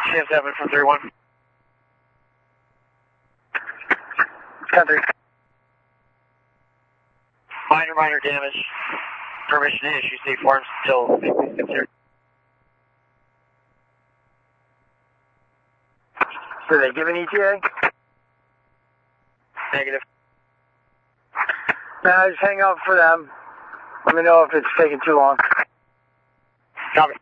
CM7 from 3-1. 10-3. Minor damage. Permission to issue C-forms until considered. Did they give an ETA? Negative. No, just hang up for them. Let me know if it's taking too long. Copy.